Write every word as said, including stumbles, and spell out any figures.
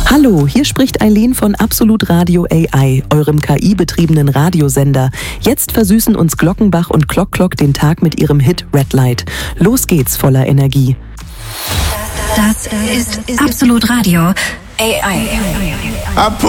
Hallo, hier spricht Eileen von Absolut Radio A I, eurem K I-betriebenen Radiosender. Jetzt versüßen uns Glockenbach und Clock Clock den Tag mit ihrem Hit Red Light. Los geht's voller Energie. Das ist Absolut Radio A I.